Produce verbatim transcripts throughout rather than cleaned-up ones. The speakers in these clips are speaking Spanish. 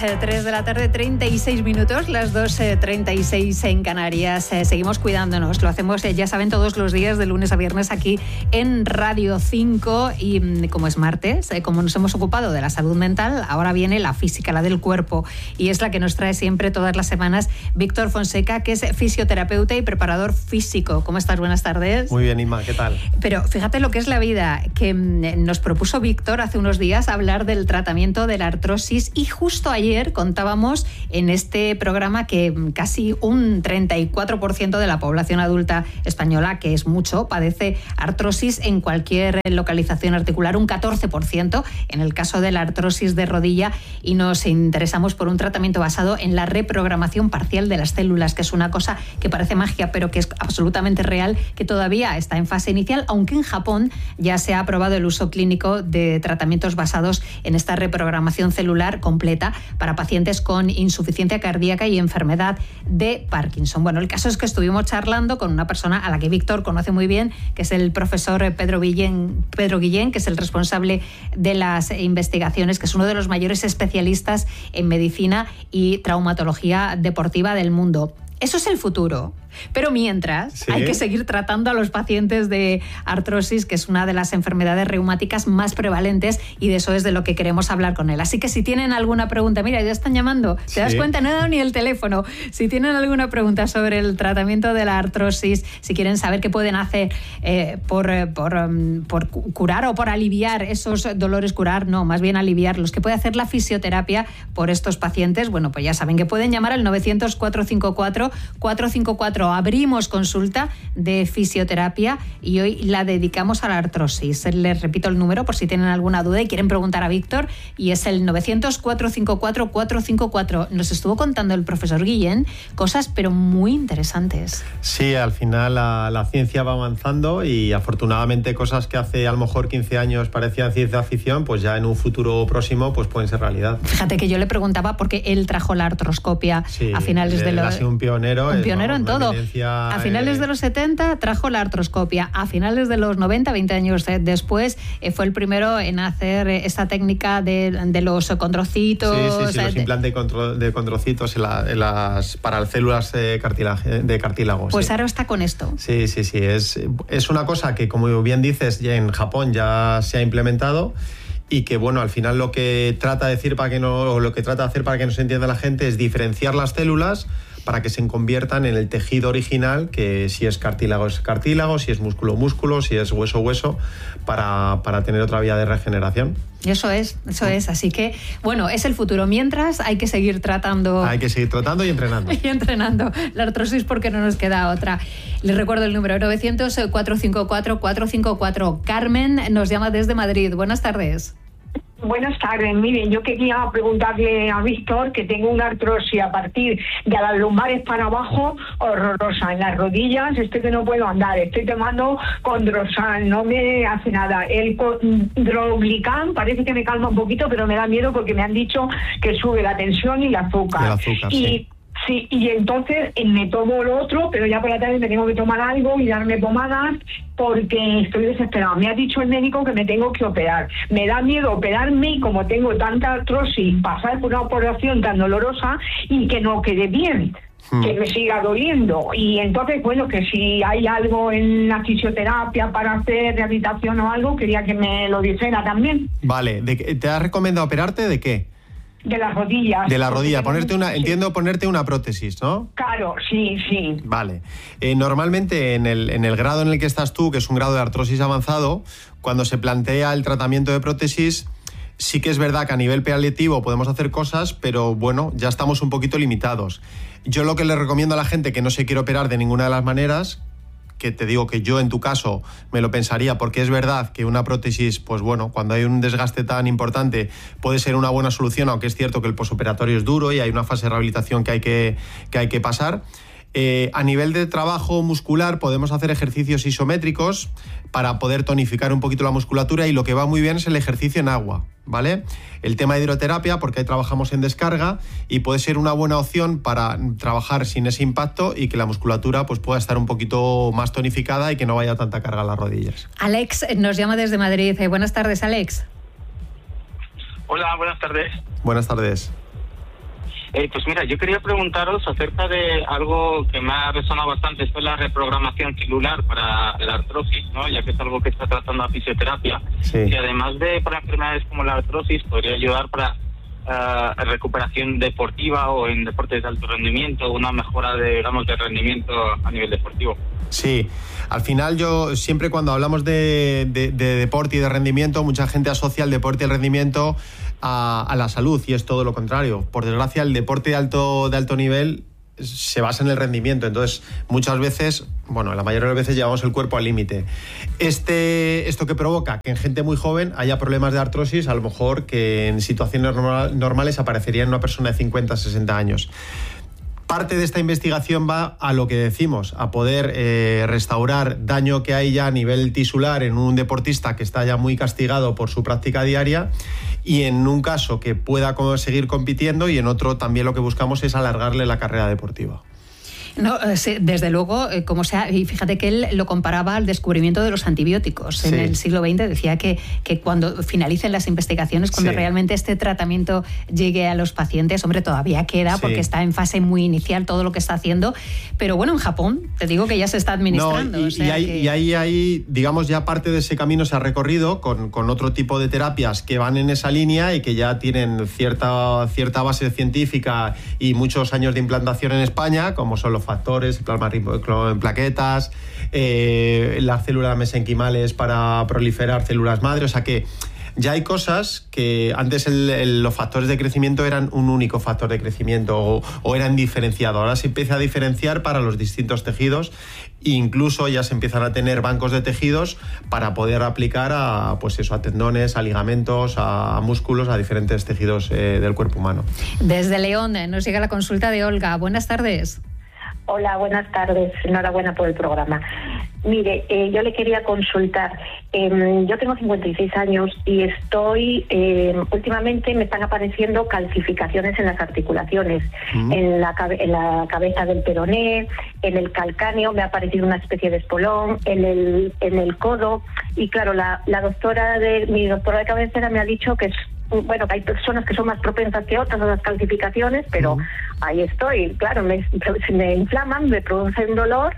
tres de la tarde, treinta y seis minutos, las dos treinta y seis en Canarias. Eh, seguimos cuidándonos, lo hacemos, eh, ya saben, todos los días de lunes a viernes aquí en Radio cinco y mm, como es martes, eh, como nos hemos ocupado de la salud mental, ahora viene la física, la del cuerpo, y es la que nos trae siempre todas las semanas Víctor Fonseca, que es fisioterapeuta y preparador físico. ¿Cómo estás? Buenas tardes. Muy bien, Inma, ¿qué tal? Pero fíjate lo que es la vida, que mm, nos propuso Víctor hace unos días hablar del tratamiento de la artrosis, y justo ayer contábamos en este programa que casi un treinta y cuatro por ciento de la población adulta española, que es mucho, padece artrosis en cualquier localización articular, un catorce por ciento en el caso de la artrosis de rodilla, y nos interesamos por un tratamiento basado en la reprogramación parcial de las células, que es una cosa que parece magia, pero que es absolutamente real, que todavía está en fase inicial, aunque en Japón ya se ha aprobado el uso clínico de tratamientos basados en esta reprogramación celular completa para pacientes con insuficiencia cardíaca y enfermedad de Parkinson. Bueno, el caso es que estuvimos charlando con una persona a la que Víctor conoce muy bien, que es el profesor Pedro Guillén, Pedro Guillén, que es el responsable de las investigaciones, que es uno de los mayores especialistas en medicina y traumatología deportiva del mundo. Eso es el futuro. Pero mientras, ¿sí?, hay que seguir tratando a los pacientes de artrosis, que es una de las enfermedades reumáticas más prevalentes, y de eso es de lo que queremos hablar con él. Así que si tienen alguna pregunta, mira, ya están llamando, ¿te sí. das cuenta? No he dado ni el teléfono. Si tienen alguna pregunta sobre el tratamiento de la artrosis, si quieren saber qué pueden hacer eh, por, por, um, por curar o por aliviar esos dolores, curar, no, más bien aliviar los que puede hacer la fisioterapia por estos pacientes, bueno, pues ya saben que pueden llamar al novecientos, cuatrocientos cincuenta y cuatro, cuatrocientos cincuenta y cuatro. Abrimos consulta de fisioterapia y hoy la dedicamos a la artrosis. Les repito el número por si tienen alguna duda y quieren preguntar a Víctor, y es el novecientos, cuatrocientos cincuenta y cuatro, cuatrocientos cincuenta y cuatro. Nos estuvo contando el profesor Guillén cosas pero muy interesantes. Sí, al final la, la ciencia va avanzando, y afortunadamente cosas que hace a lo mejor quince años parecían ciencia ficción, pues ya en un futuro próximo pues pueden ser realidad. Fíjate que yo le preguntaba porque él trajo la artroscopia sí, a finales de los... ha sido un pionero. Un pionero es, en todo. A finales de los setenta trajo la artroscopia. A finales de los noventa, veinte años después, eh, fue el primero en hacer esta técnica de, de los condrocitos. Sí, sí, sí, eh, los de... implantes de condrocitos en la, en las, para las células de cartílago. De cartílago pues sí. Ahora está con esto. Sí, sí, sí. Es, es una cosa que, como bien dices, ya en Japón ya se ha implementado. Y que, bueno, al final lo que trata de decir para que no, o lo que trata de hacer para que no se entienda la gente es diferenciar las células para que se conviertan en el tejido original, que si es cartílago es cartílago, si es músculo músculo, si es hueso hueso, para, para tener otra vía de regeneración. Eso es, eso es. Así que, bueno, es el futuro. Mientras, hay que seguir tratando... Hay que seguir tratando y entrenando. y entrenando la artrosis, porque no nos queda otra. Les recuerdo el número novecientos, cuatrocientos cincuenta y cuatro, cuatrocientos cincuenta y cuatro. Carmen nos llama desde Madrid. Buenas tardes. Buenas tardes. Miren, yo quería preguntarle a Víctor, que tengo una artrosis a partir de las lumbares para abajo horrorosa. En las rodillas estoy que no puedo andar, estoy tomando Condrosan, no me hace nada. El Condroglican parece que me calma un poquito, pero me da miedo porque me han dicho que sube la tensión y el azúcar. El azúcar, y, sí. Sí, y entonces me tomo lo otro, pero ya por la tarde me tengo que tomar algo y darme pomadas porque estoy desesperada. Me ha dicho el médico que me tengo que operar. Me da miedo operarme, y como tengo tanta artrosis, pasar por una operación tan dolorosa y que no quede bien, hmm. que me siga doliendo. Y entonces, bueno, que si hay algo en la fisioterapia para hacer rehabilitación o algo, quería que me lo dijera también. Vale, ¿de, ¿te has recomendado operarte de qué? De las rodillas. De la rodilla, ponerte una, sí. Entiendo, ponerte una prótesis, ¿no? Claro, sí, sí. Vale. Eh, normalmente en el, en el grado en el que estás tú, que es un grado de artrosis avanzado, cuando se plantea el tratamiento de prótesis, sí que es verdad que a nivel paliativo podemos hacer cosas, pero bueno, ya estamos un poquito limitados. Yo lo que le recomiendo a la gente que no se quiere operar de ninguna de las maneras, que te digo que yo en tu caso me lo pensaría, porque es verdad que una prótesis, pues bueno, cuando hay un desgaste tan importante puede ser una buena solución, aunque es cierto que el posoperatorio es duro y hay una fase de rehabilitación que hay que, que, hay que pasar. Eh, a nivel de trabajo muscular podemos hacer ejercicios isométricos para poder tonificar un poquito la musculatura, y lo que va muy bien es el ejercicio en agua, ¿vale? El tema de hidroterapia, porque ahí trabajamos en descarga y puede ser una buena opción para trabajar sin ese impacto y que la musculatura pues pueda estar un poquito más tonificada y que no vaya tanta carga a las rodillas. Alex nos llama desde Madrid. Buenas tardes, Alex. Hola, buenas tardes. Buenas tardes. Eh, pues mira, yo quería preguntaros acerca de algo que me ha resonado bastante, esto es la reprogramación celular para la artrosis, ¿no? Ya que es algo que está tratando la fisioterapia, sí. Y además de para enfermedades como la artrosis, podría ayudar para uh, recuperación deportiva o en deportes de alto rendimiento, una mejora de, digamos, de rendimiento a nivel deportivo. Sí, al final yo siempre cuando hablamos de, de, de deporte y de rendimiento, mucha gente asocia el deporte y el rendimiento a, a la salud, y es todo lo contrario. Por desgracia, el deporte de alto, de alto nivel se basa en el rendimiento, entonces muchas veces, bueno, la mayoría de las veces llevamos el cuerpo al límite. Este, esto que provoca que en gente muy joven haya problemas de artrosis, a lo mejor que en situaciones normal, normales aparecería en una persona de cincuenta, sesenta años. Parte de esta investigación va a lo que decimos, a poder eh, restaurar daño que hay ya a nivel tisular en un deportista que está ya muy castigado por su práctica diaria, y en un caso que pueda seguir compitiendo, y en otro también lo que buscamos es alargarle la carrera deportiva. No, sí, desde luego, eh, como sea, y fíjate que él lo comparaba al descubrimiento de los antibióticos. Sí. En el siglo veinte decía que, que cuando finalicen las investigaciones, cuando sí. realmente este tratamiento llegue a los pacientes, hombre, todavía queda, sí. porque está en fase muy inicial todo lo que está haciendo, pero bueno, en Japón, te digo que ya se está administrando. No, y, o sea y, ahí, que... y ahí, ahí, digamos, ya parte de ese camino se ha recorrido con, con otro tipo de terapias que van en esa línea y que ya tienen cierta, cierta base científica y muchos años de implantación en España, como son los factores, el plasma rico en plaquetas, eh, las células mesenquimales para proliferar células madre, o sea que ya hay cosas que antes el, el, los factores de crecimiento eran un único factor de crecimiento o, o eran diferenciados. Ahora se empieza a diferenciar para los distintos tejidos, e incluso ya se empiezan a tener bancos de tejidos para poder aplicar a, pues eso, a tendones, a ligamentos, a, a músculos, a diferentes tejidos eh, del cuerpo humano. Desde León nos llega la consulta de Olga. Buenas tardes. Hola, buenas tardes. Enhorabuena por el programa. Mire, eh, yo le quería consultar. Eh, yo tengo cincuenta y seis años y estoy, eh, últimamente me están apareciendo calcificaciones en las articulaciones, mm. en, la, en la cabeza del peroné, en el calcáneo me ha aparecido una especie de espolón, en el, en el codo. Y claro, la, la doctora de mi doctora de cabecera me ha dicho que es bueno, que hay personas que son más propensas que otras a las calcificaciones, pero mm. ahí estoy, claro, me, me inflaman, me producen dolor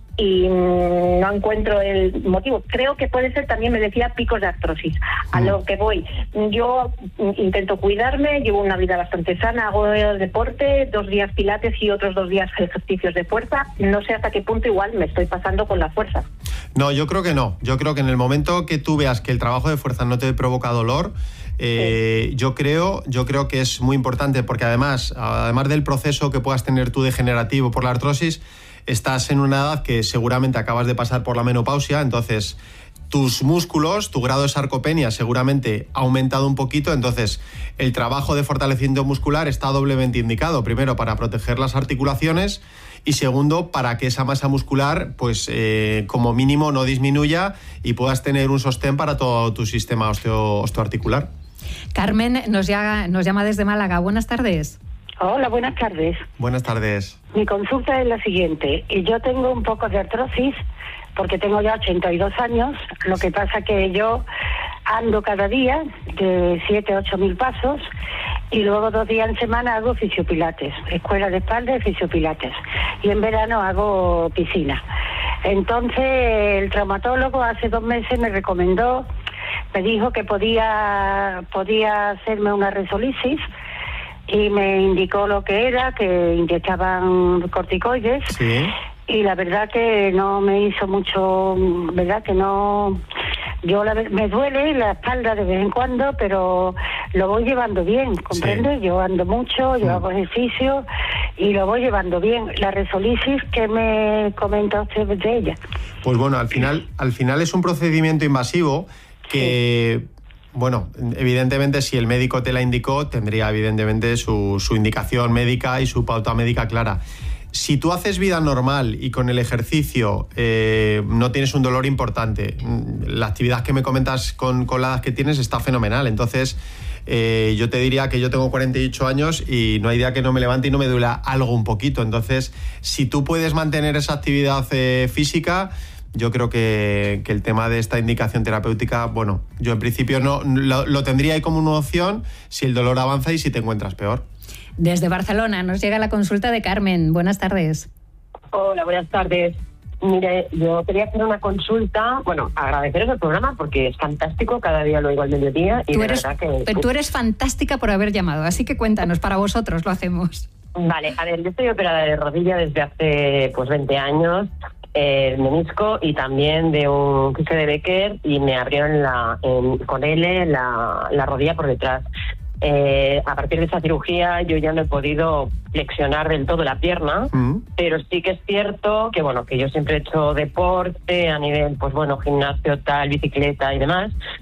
y no encuentro el motivo. Creo que puede ser, también me decía, picos de artrosis. A mm. lo que voy, yo intento cuidarme, llevo una vida bastante sana, hago deporte, dos días pilates y otros dos días ejercicios de fuerza. No sé hasta qué punto igual me estoy pasando con la fuerza. No, yo creo que no. Yo creo que en el momento que tú veas que el trabajo de fuerza no te provoca dolor, Eh, sí. yo creo yo creo que es muy importante, porque además además del proceso que puedas tener tú degenerativo por la artrosis, estás en una edad que seguramente acabas de pasar por la menopausia, entonces tus músculos, tu grado de sarcopenia seguramente ha aumentado un poquito, entonces el trabajo de fortalecimiento muscular está doblemente indicado, primero para proteger las articulaciones y segundo para que esa masa muscular pues eh, como mínimo no disminuya y puedas tener un sostén para todo tu sistema osteo, osteoarticular. Carmen nos llama, nos llama desde Málaga. Buenas tardes. Hola, buenas tardes. Buenas tardes. Mi consulta es la siguiente. Yo tengo un poco de artrosis porque tengo ya ochenta y dos años. Lo que pasa que yo ando cada día de siete a ocho mil pasos y luego dos días en semana hago fisiopilates, escuela de espalda y fisiopilates. Y en verano hago piscina. Entonces el traumatólogo hace dos meses me recomendó, me dijo que podía, podía hacerme una resolisis y me indicó lo que era, que inyectaban corticoides. Sí. Y la verdad que no me hizo mucho, verdad que no, yo la, me duele la espalda de vez en cuando, pero lo voy llevando bien, ¿comprende? Sí. Yo ando mucho, yo sí. hago ejercicio y lo voy llevando bien. La resolisis, ¿qué me comenta usted de ella? Pues bueno, al final, al final es un procedimiento invasivo que... Sí. Bueno, evidentemente si el médico te la indicó, tendría evidentemente su, su indicación médica y su pauta médica clara. Si tú haces vida normal y con el ejercicio eh, no tienes un dolor importante, la actividad que me comentas con, con la edad que tienes está fenomenal. Entonces, eh, yo te diría que yo tengo cuarenta y ocho años y no hay día que no me levante y no me duela algo un poquito. Entonces, si tú puedes mantener esa actividad eh, física... Yo creo que, que el tema de esta indicación terapéutica, bueno, yo en principio no lo, lo tendría ahí como una opción si el dolor avanza y si te encuentras peor. Desde Barcelona nos llega la consulta de Carmen. Buenas tardes. Hola, buenas tardes. Mire, yo quería hacer una consulta, bueno, agradeceros el programa porque es fantástico, cada día lo oigo al mediodía y tú de eres, verdad que... Pero tú eres fantástica por haber llamado, así que cuéntanos, para vosotros lo hacemos. Vale, a ver, yo estoy operada de rodilla desde hace pues veinte años, eh, menisco y también de un quiste de Becker y me abrieron la, en, con L la, la rodilla por detrás. Eh, a partir de esa cirugía yo ya no he podido flexionar del todo la pierna, mm. pero sí que es cierto que bueno que yo siempre he hecho deporte a nivel, pues bueno, gimnasio, tal, bicicleta y demás,